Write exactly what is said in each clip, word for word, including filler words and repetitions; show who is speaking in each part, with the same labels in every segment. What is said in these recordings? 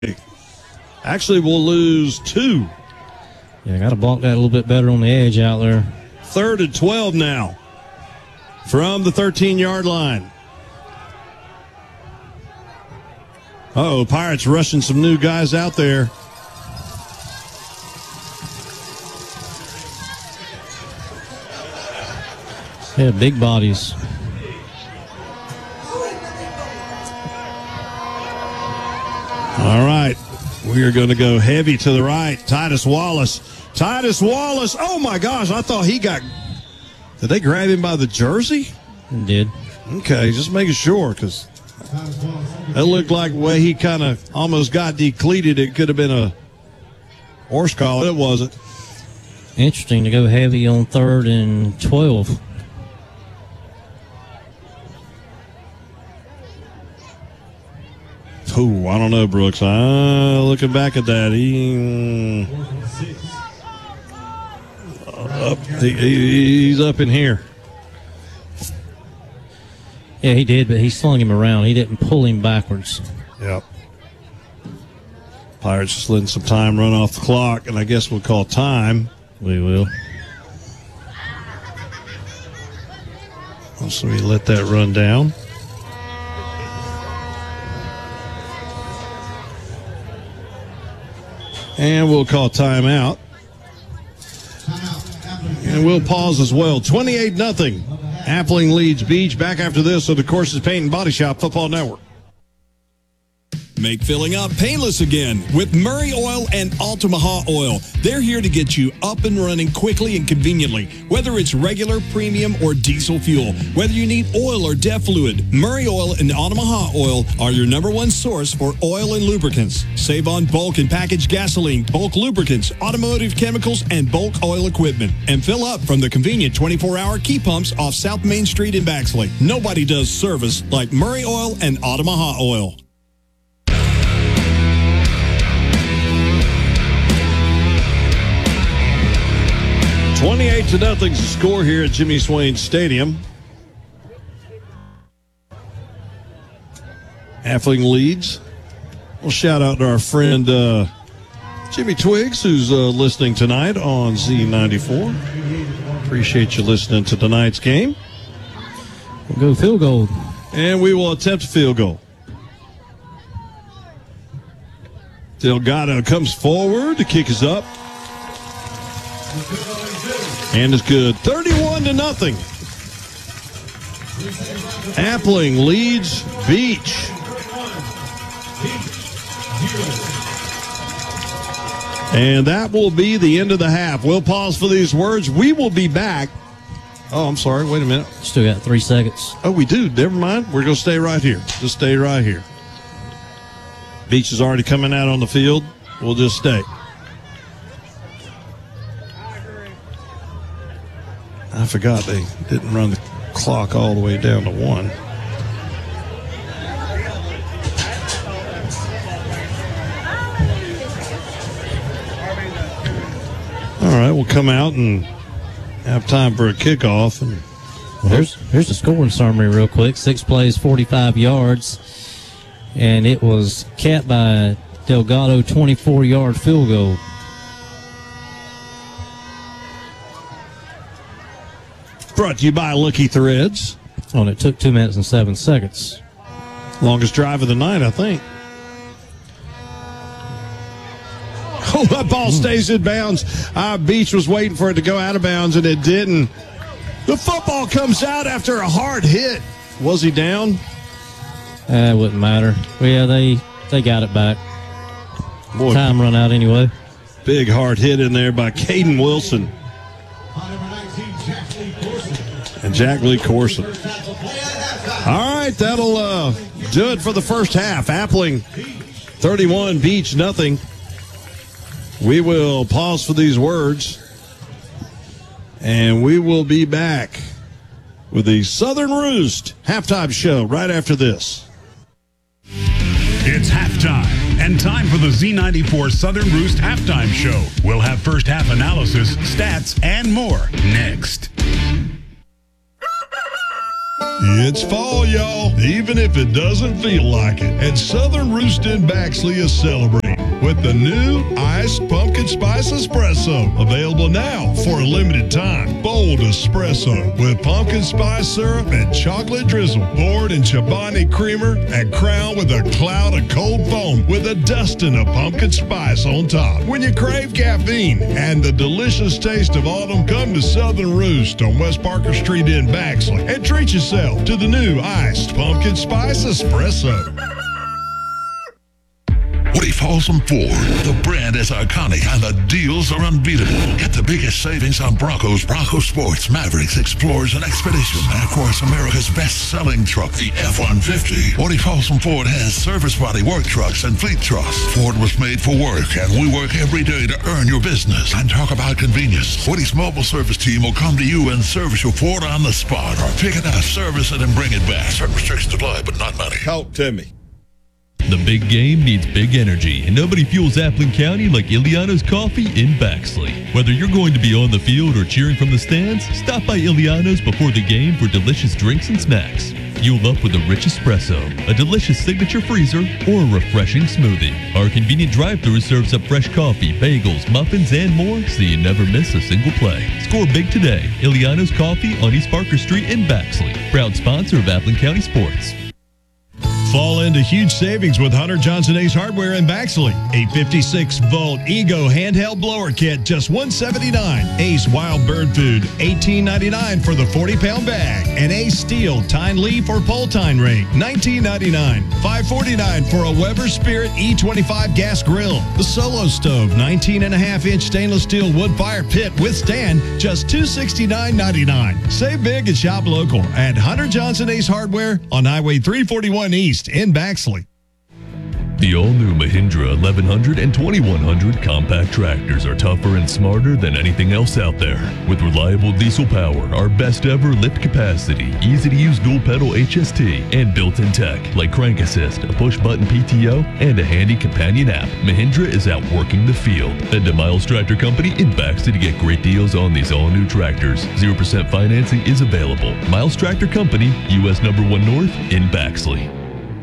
Speaker 1: Actually, we'll lose two.
Speaker 2: Yeah, got to block that a little bit better on the edge out there.
Speaker 1: Third and twelve now from the thirteen-yard line. Uh-oh, Pirates rushing some new guys out there.
Speaker 2: Yeah, big bodies.
Speaker 1: All right, we are going to go heavy to the right. Titus Wallace. Titus Wallace. Oh, my gosh, I thought he got – did they grab him by the jersey?
Speaker 2: It did.
Speaker 1: Okay, just making sure because that looked like the way he kind of almost got decleated. It could have been a horse collar. It wasn't.
Speaker 2: Interesting to go heavy on third and twelve.
Speaker 1: Oh, I don't know, Brooks. Uh, looking back at that, he, uh, up, he he's up in here.
Speaker 2: Yeah, he did, but he slung him around. He didn't pull him backwards.
Speaker 1: Yep. Pirates just letting some time run off the clock, and I guess we'll call time.
Speaker 2: We will.
Speaker 1: So we let that run down. And we'll call timeout. And we'll pause as well. twenty-eight nothing. Appling leads Beach. Back after this on the Courses Paint and Body Shop Football Network.
Speaker 3: Make filling up painless again with Murray Oil and Altamaha Oil. They're here to get you up and running quickly and conveniently, whether it's regular, premium, or diesel fuel. Whether you need oil or DEF fluid, Murray Oil and Altamaha Oil are your number one source for oil and lubricants. Save on bulk and packaged gasoline, bulk lubricants, automotive chemicals, and bulk oil equipment. And fill up from the convenient twenty-four hour key pumps off South Main Street in Baxley. Nobody does service like Murray Oil and Altamaha Oil.
Speaker 1: twenty-eight to nothing's the score here at Jimmy Swain Stadium. Appling leads. Well, shout out to our friend uh, Jimmy Twiggs, who's uh, listening tonight on Z ninety-four. Appreciate you listening to tonight's game.
Speaker 2: We'll go field goal.
Speaker 1: And we will attempt a field goal. Delgado comes forward. The kick is up. And it's good. thirty-one to nothing. Appling leads Beach. And that will be the end of the half. We'll pause for these words. We will be back. Oh, I'm sorry. Wait a minute.
Speaker 2: Still got three seconds.
Speaker 1: Oh, we do. Never mind. We're going to stay right here. Just stay right here. Beach is already coming out on the field. We'll just stay. I forgot they didn't run the clock all the way down to one. All right, we'll come out and have time for a kickoff. And
Speaker 2: well, here's here's the scoring summary real quick. Six plays, forty-five yards, and it was capped by Delgado twenty-four yard field goal.
Speaker 1: Brought to you by Lucky Threads.
Speaker 2: Oh, and it took two minutes and seven seconds.
Speaker 1: Longest drive of the night, I think. Oh, that ball mm. stays in bounds. Uh, Beach was waiting for it to go out of bounds, and it didn't. The football comes out after a hard hit. Was he down?
Speaker 2: Uh, it wouldn't matter. Well, yeah, they, they got it back. Boy, time run out anyway.
Speaker 1: Big hard hit in there by Caden Wilson. And Jack Lee Corson. All right, that'll uh, do it for the first half. Appling thirty-one, Beach nothing. We will pause for these words, and we will be back with the Southern Roost halftime show right after this.
Speaker 4: It's halftime, and time for the Z ninety-four Southern Roost halftime show. We'll have first half analysis, stats, and more next.
Speaker 5: It's fall, y'all, even if it doesn't feel like it. And Southern Roost in Baxley is celebrating with the new Iced Pumpkin Spice Espresso. Available now for a limited time. Bold espresso with pumpkin spice syrup and chocolate drizzle. Poured in Chobani creamer and crowned with a cloud of cold foam with a dusting of pumpkin spice on top. When you crave caffeine and the delicious taste of autumn, come to Southern Roost on West Parker Street in Baxley and treat yourself to the new Iced Pumpkin Spice Espresso.
Speaker 6: Woody Folsom Ford. The brand is iconic and the deals are unbeatable. Get the biggest savings on Broncos, Bronco Sports, Mavericks, Explorers, and Expedition. And of course, America's best-selling truck, the F one fifty. Woody Folsom Ford has service body work trucks and fleet trucks. Ford was made for work, and we work every day to earn your business. And talk about convenience. Woody's mobile service team will come to you and service your Ford on the spot, or pick it up, service it, and bring it back. Certain restrictions apply, but not many.
Speaker 5: Talk to me.
Speaker 7: The big game needs big energy, and nobody fuels Appling County like Iliano's Coffee in Baxley. Whether you're going to be on the field or cheering from the stands, stop by Iliano's before the game for delicious drinks and snacks. Fuel up with a rich espresso, a delicious signature freezer, or a refreshing smoothie. Our convenient drive-thru serves up fresh coffee, bagels, muffins, and more, so you never miss a single play. Score big today. Iliano's Coffee on East Parker Street in Baxley. Proud sponsor of Appling County Sports.
Speaker 5: Fall into huge savings with Hunter Johnson Ace Hardware in Baxley. A fifty-six volt Ego handheld blower kit, just one hundred seventy-nine dollars. Ace Wild Bird Food, eighteen ninety-nine for the forty pound bag. And Ace Steel Tine Leaf or Pole Tine Ring, nineteen ninety-nine. five forty-nine for a Weber Spirit E twenty-five gas grill. The Solo Stove, nineteen and a half inch stainless steel wood fire pit with stand, just two hundred sixty-nine ninety-nine. Save big and shop local at Hunter Johnson Ace Hardware on Highway three forty-one East in Baxley.
Speaker 7: The all-new Mahindra eleven hundred and twenty-one hundred compact tractors are tougher and smarter than anything else out there. With reliable diesel power, our best ever lift capacity, easy-to-use dual-pedal H S T, and built-in tech like crank assist, a push-button P T O, and a handy companion app, Mahindra is out working the field. Head to Miles Tractor Company in Baxley to get great deals on these all-new tractors. zero percent financing is available. Miles Tractor Company, U S number one North in Baxley.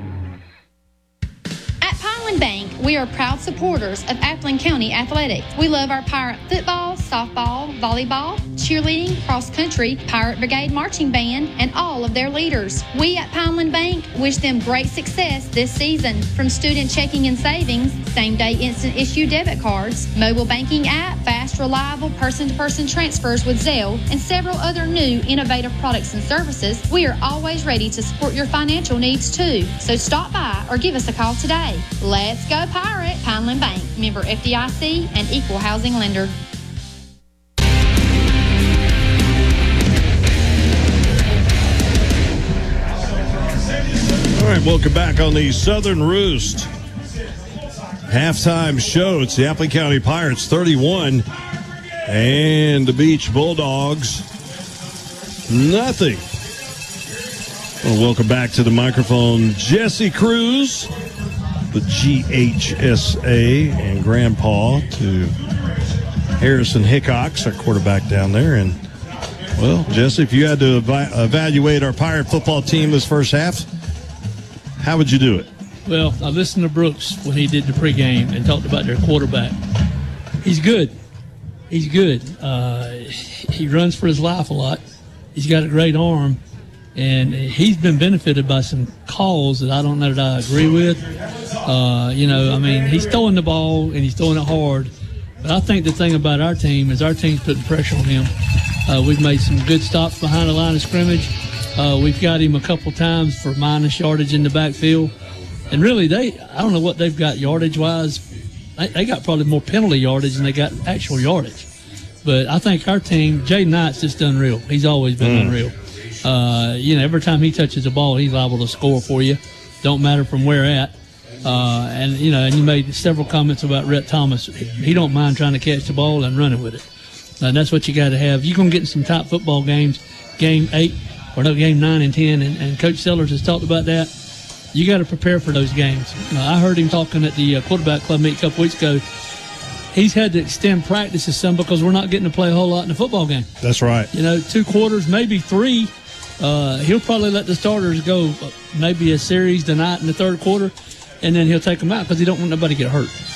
Speaker 8: Bank, we are proud supporters of Appling County Athletics. We love our Pirate football, softball, volleyball, cheerleading, cross country, Pirate Brigade marching band, and all of their leaders. We at Pineland Bank wish them great success this season. From student checking and savings, same-day instant issue debit cards, mobile banking app, fast, reliable person-to-person transfers with Zelle, and several other new innovative products and services, we are always ready to support your financial needs too. So stop by or give us a call today. Let's go Pirate! Pineland Bank, member F D I C and equal housing lender.
Speaker 1: All right, welcome back on the Southern Roost halftime show. It's the Appling County Pirates thirty-one and the Beach Bulldogs nothing. Well, welcome back to the microphone, Jesse Cruz, the G H S A, and Grandpa to Harrison Hickox, our quarterback down there. And, well, Jesse, if you had to ev- evaluate our Pirate football team this first half, how would you do it?
Speaker 9: Well, I listened to Brooks when he did the pregame and talked about their quarterback. He's good. He's good. Uh, he runs for his life a lot. He's got a great arm. And he's been benefited by some calls that I don't know that I agree with. Uh, you know, I mean, he's throwing the ball and he's throwing it hard. But I think the thing about our team is our team's putting pressure on him. Uh, we've made some good stops behind the line of scrimmage. Uh, we've got him a couple times for minus yardage in the backfield. And really, they I don't know what they've got yardage-wise. They, they got probably more penalty yardage than they got actual yardage. But I think our team, Jay Knight's just unreal. He's always been mm. unreal. Uh, you know, every time he touches the ball, he's liable to score for you. Don't matter from where at. Uh, and, you know, and you made several comments about Rhett Thomas. He don't mind trying to catch the ball and running with it. And that's what you got to have. You're going to get in some top football games, game eight, or no, game nine and ten, and, and Coach Sellers has talked about that. You got to prepare for those games. Uh, I heard him talking at the uh, quarterback club meet a couple weeks ago. He's had to extend practices some because we're not getting to play a whole lot in the football game.
Speaker 1: That's right.
Speaker 9: You know, two quarters, maybe three, Uh, he'll probably let the starters go uh, maybe a series tonight in the third quarter, and then he'll take them out because he don't want nobody to get hurt.